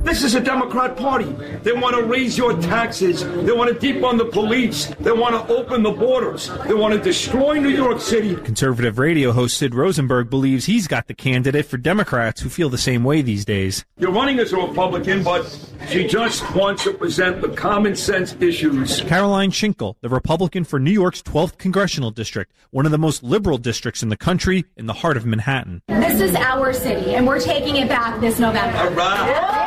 This is a Democrat party. They want to raise your taxes. They want to defund the police. They want to open the borders. They want to destroy New York City. Conservative radio host Sid Rosenberg believes he's got the candidate for Democrats who feel the same way these days. You're running as a Republican, but she just wants to present the common sense issues. Caroline Schinkel, the Republican for New York's 12th Congressional District, one of the most liberal districts in the country, in the heart of Manhattan. This is our city, and we're taking it back this November. All right.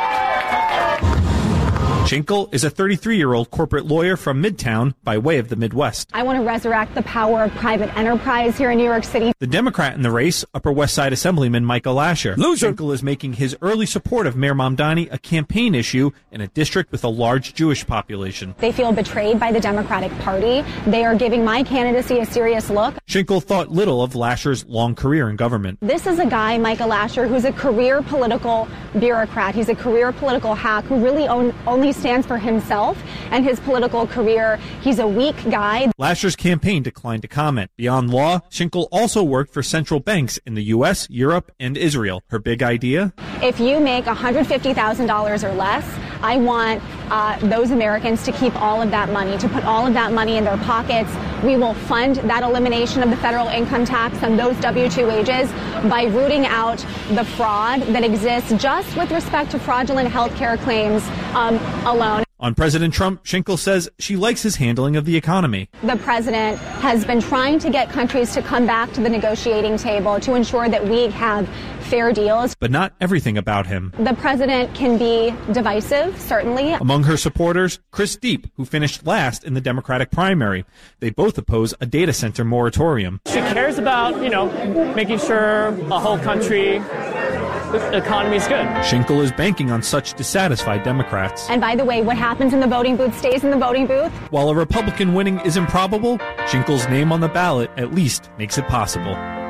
Schinkel is a 33-year-old corporate lawyer from Midtown by way of the Midwest. I want to resurrect the power of private enterprise here in New York City. The Democrat in the race, Upper West Side Assemblyman Michael Lasher. Loser. Schinkel is making his early support of Mayor Mamdani a campaign issue in a district with a large Jewish population. They feel betrayed by the Democratic Party. They are giving my candidacy a serious look. Schinkel thought little of Lasher's long career in government. This is a guy, Michael Lasher, who's a career political bureaucrat. He's a career political hack who really only stands for himself and his political career. He's a weak guy. Lasher's campaign declined to comment. Beyond law, Schinkel also worked for central banks in the U.S., Europe, and Israel. Her big idea? If you make $150,000 or less, I want those Americans to keep all of that money, to put all of that money in their pockets. We will fund that elimination of the federal income tax on those W-2 wages by rooting out the fraud that exists just with respect to fraudulent health care claims alone. On President Trump, Schinkel says she likes his handling of the economy. The president has been trying to get countries to come back to the negotiating table to ensure that we have fair deals. But not everything about him. The president can be divisive, certainly. Among her supporters, Chris Deep, who finished last in the Democratic primary. They both oppose a data center moratorium. She cares about, making sure a whole country, the economy is good. Schinkel is banking on such dissatisfied Democrats. And by the way, what happens in the voting booth stays in the voting booth. While a Republican winning is improbable, Schinkel's name on the ballot at least makes it possible.